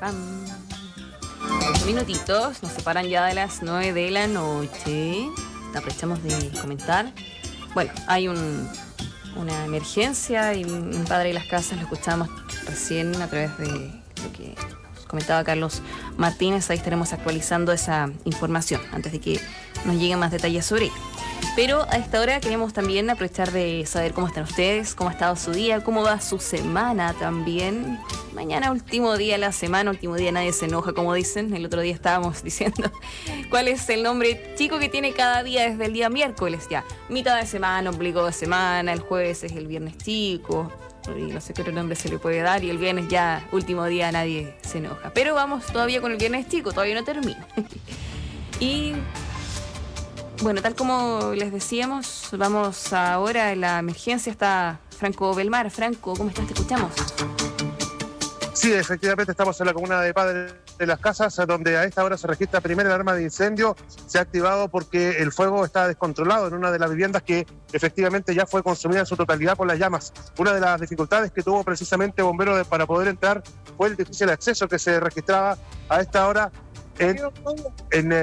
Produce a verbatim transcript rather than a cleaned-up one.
pam. Ocho minutitos, nos separan ya de las nueve de la noche. Aprovechamos de comentar. Bueno, hay un, una emergencia y un padre de las casas, lo escuchamos recién a través de lo que nos comentaba Carlos Martínez. Ahí estaremos actualizando esa información antes de que nos lleguen más detalles sobre ello. Pero a esta hora queremos también aprovechar de saber cómo están ustedes, cómo ha estado su día, cómo va su semana también. Mañana, último día de la semana, último día nadie se enoja, como dicen. El otro día estábamos diciendo cuál es el nombre chico que tiene cada día desde el día miércoles ya. Mitad de semana, ombligo de semana, el jueves es el viernes chico, y no sé qué otro nombre se le puede dar, y el viernes ya, último día, nadie se enoja. Pero vamos todavía con el viernes chico, todavía no termina. Y bueno, tal como les decíamos, vamos ahora en la emergencia. Está Franco Belmar. Franco, ¿cómo estás? Te escuchamos. Sí, efectivamente estamos en la comuna de Padre de las Casas, donde a esta hora se registra primera alarma de incendio. Se ha activado porque el fuego está descontrolado en una de las viviendas que efectivamente ya fue consumida en su totalidad por las llamas. Una de las dificultades que tuvo precisamente Bomberos para poder entrar fue el difícil acceso que se registraba a esta hora en, en